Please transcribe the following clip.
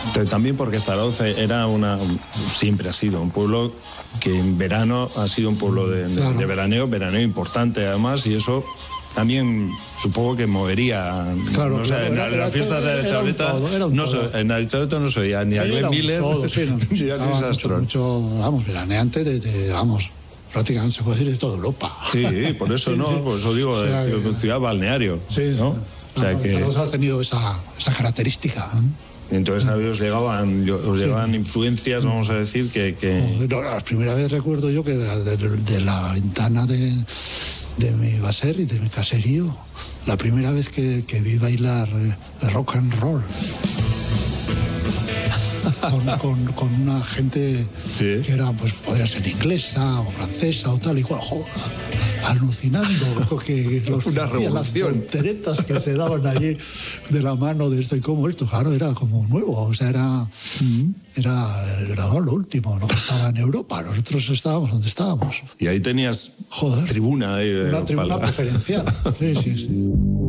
También porque Zarauz siempre ha sido un pueblo que en verano ha sido un pueblo de veraneo importante además, y eso también supongo que movería. Claro, en la fiesta de la Chableta en la Chableta no se oía ni a Glenn Miller ni a Luis Armstrong. Mucho, veraneante prácticamente se puede decir de toda Europa. Sí, por eso digo, o sea, ciudad balneario. Sí, ¿no? O sea que Zaragoza ha tenido esa característica. Entonces os llegaban influencias, vamos a decir, que... La primera vez recuerdo yo que de la ventana de mi baser y de mi caserío, la primera vez que vi bailar rock and roll con una gente que era, pues podría ser inglesa o francesa o tal y cual, alucinando que las volteretas que se daban allí de la mano de esto y como esto, claro, era como nuevo, o sea, era lo último, no estaba en Europa, nosotros estábamos donde estábamos. Y ahí tenías tribuna. Una tribuna preferencial, sí.